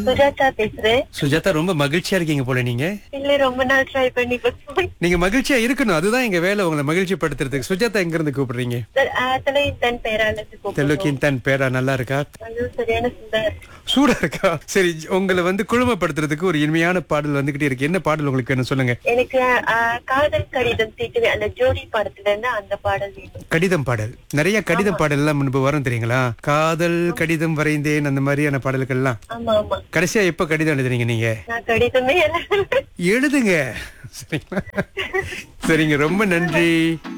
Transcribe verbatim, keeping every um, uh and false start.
சுஜாதா பேசுறேன். சுஜாதா, ரொம்ப மகிழ்ச்சியா இருக்கீங்க போல நீங்க. இல்ல, ரொம்ப நாள் ட்ரை பண்ணி பார்த்தேன். நீங்க மகிழ்ச்சியா இருக்கணும், அதுதான் எங்க வேலை, உங்களை மகிழ்ச்சி படுத்துறதுக்கு. சுஜாதா எங்க இருந்து கூப்பிடுறீங்க? தன் பேரால தெலுக்கின் தன் பேரா நல்லா இருக்கா? சரியான சுந்தர். சூடா இருக்கா? சரி, உங்களை வந்து குழுமப்படுத்துறதுக்கு ஒரு இனிமையான பாடல் வந்துகிட்டே இருக்கு. என்ன பாடல் உங்களுக்கு வேணும் சொல்லுங்க. எனக்கு ஆஹ், காதல் கடிதம் தீட்டுவே அந்த ஜோடி படத்துல இருந்து அந்த பாடல் வேணும். கடிதம் பாடல், நிறைய கடிதம் பாடல் எல்லாம் முன்பு வரும் தெரியுங்களா? காதல் கடிதம் வரைந்தேன், அந்த மாதிரியான பாடல்கள் எல்லாம். ஆமா ஆமா. கடைசியா எப்ப கடிதம் எழுதுறீங்க நீங்க? நான் கடிதமே எழுதுறேன். எழுதுங்க. சரிங்களா? சரிங்க, ரொம்ப நன்றி.